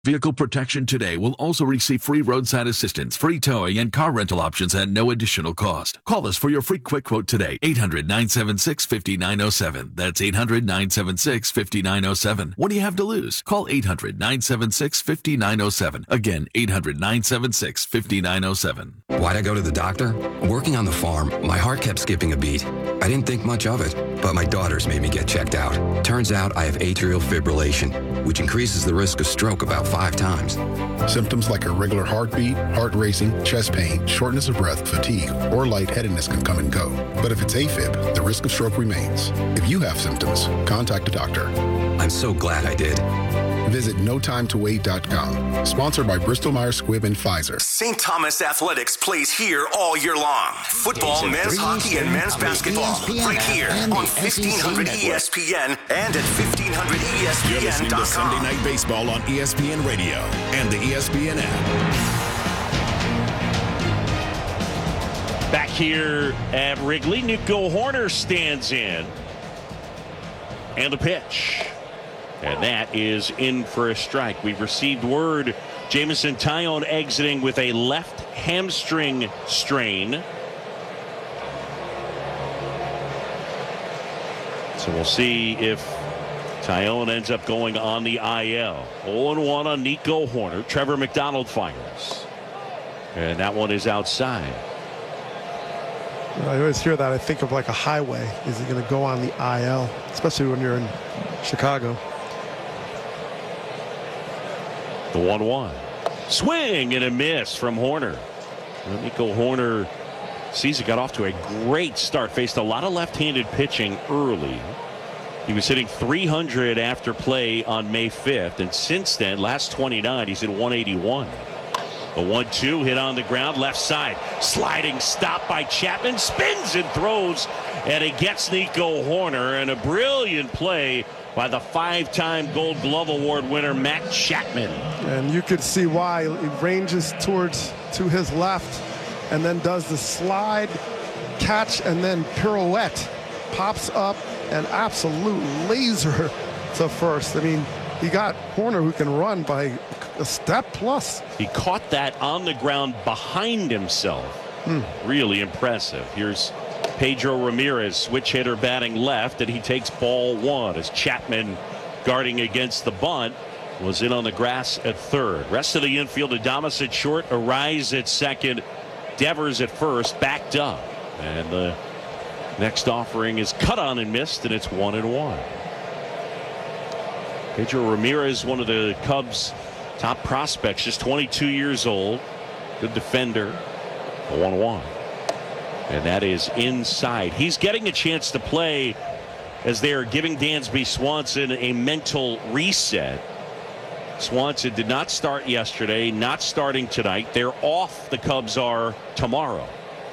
Vehicle Protection Today will also receive free roadside assistance, free towing, and car rental options at no additional cost. Call us for your free quick quote today. 800-976-5907. That's 800-976-5907. What do you have to lose? Call 800-976-5907. Again, 800-976-5907. Why'd I go to the doctor? Working on the farm, my heart kept skipping a beat. I didn't think much of it, but my daughters made me get checked out. Turns out I have atrial fibrillation, which increases the risk of stroke about 5 times. Symptoms like irregular heartbeat, heart racing, chest pain, shortness of breath, fatigue, or lightheadedness can come and go. But if it's AFib, the risk of stroke remains. If you have symptoms, contact a doctor. I'm so glad I did. Visit NoTimeToWait.com. Sponsored by Bristol-Myers Squibb and Pfizer. St. Thomas Athletics plays here all year long. Football, men's hockey, and men's basketball. Right here on 1500 ESPN and at 1500ESPN.com. You're listening to Sunday Night Baseball on ESPN Radio and the ESPN app. Back here at Wrigley, Nico Hoerner stands in. And a pitch. And that is in for a strike. We've received word Jameson Taillon exiting with a left hamstring strain. So we'll see if Taillon ends up going on the IL. 0-1 on Nico Hoerner. Trevor McDonald fires. And that one is outside. I always hear that. I think of like a highway. Is he going to go on the IL? Especially when you're in Chicago. The 1-1. Swing and a miss from Hoerner. Nico Hoerner season got off to a great start. Faced a lot of left-handed pitching early. He was hitting 300 after play on May 5th. And since then, last 29, he's hit 181. The 1-2 hit on the ground, left side. Sliding stop by Chapman. Spins and throws. And it gets Nico Hoerner. And a brilliant play by the 5-time Gold Glove Award winner Matt Chapman. And you could see why. He ranges to his left and then does the slide, catch, and then pirouette. Pops up and absolute laser to first. I mean, he got Hoerner who can run by a step plus. He caught that on the ground behind himself. Really impressive. Here's Pedro Ramirez, switch hitter batting left, and he takes ball 1 as Chapman, guarding against the bunt, was in on the grass at third. Rest of the infield, Adames at short, Arise at second, Devers at first, backed up. And the next offering is cut on and missed, and it's 1-1. Pedro Ramirez, one of the Cubs' top prospects, just 22 years old, good defender. A 1-1. And that is inside. He's getting a chance to play as they're giving Dansby Swanson a mental reset. Swanson did not start yesterday, not starting tonight. They're off, the Cubs are, tomorrow.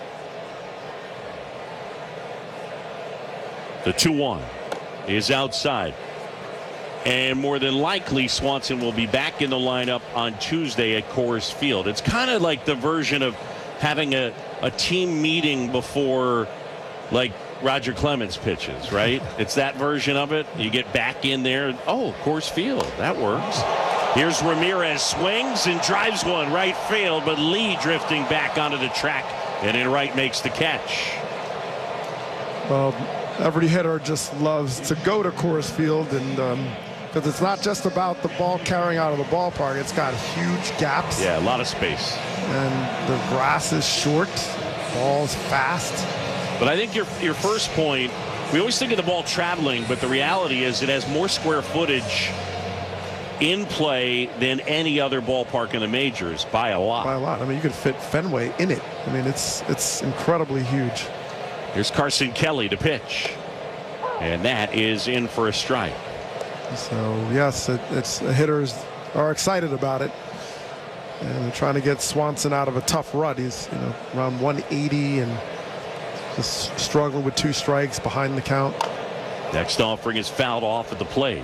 The 2-1 is outside. And more than likely, Swanson will be back in the lineup on Tuesday at Coors Field. It's kind of like the version of having a team meeting before, like, Roger Clemens pitches, right? It's that version of it. You get back in there. Oh, Coors Field. That works. Here's Ramirez, swings and drives one right field, but Lee drifting back onto the track, and in right makes the catch. Well, every hitter just loves to go to Coors Field, and because it's not just about the ball carrying out of the ballpark. It's got huge gaps. Yeah, a lot of space. And the grass is short, ball's fast. But I think your first point, we always think of the ball traveling, but the reality is it has more square footage in play than any other ballpark in the majors by a lot. By a lot. I mean, you could fit Fenway in it. I mean, it's incredibly huge. Here's Carson Kelly to pitch. And that is in for a strike. So, yes, it's the hitters are excited about it. And they're trying to get Swanson out of a tough rut. He's, around 180 and just struggling with 2 strikes behind the count. Next offering is fouled off at the plate.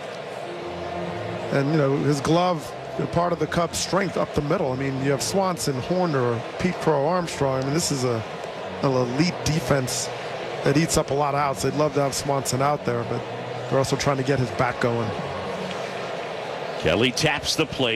And, his glove, part of the Cubs' strength up the middle. I mean, you have Swanson, Hoerner, Pete Crow Armstrong. I mean, this is an elite defense that eats up a lot of outs. They'd love to have Swanson out there, but they're also trying to get his back going. Kelly taps the plate.